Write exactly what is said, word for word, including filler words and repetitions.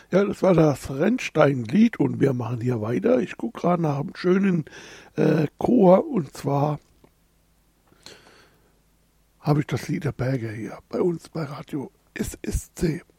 Ja, das war das Rennstein-Lied und wir machen hier weiter. Ich gucke gerade nach einem schönen äh, Chor und zwar habe ich das Lied der Berge hier bei uns bei Radio S S C.